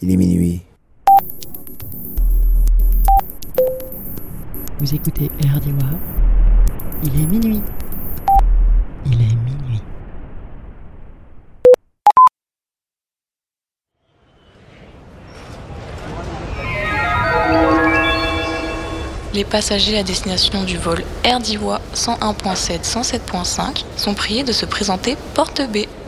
Il est minuit. Vous écoutez RDIWA. Il est minuit. Il est minuit. Les passagers à destination du vol RDIWA 101.7 107.5 sont priés de se présenter porte B.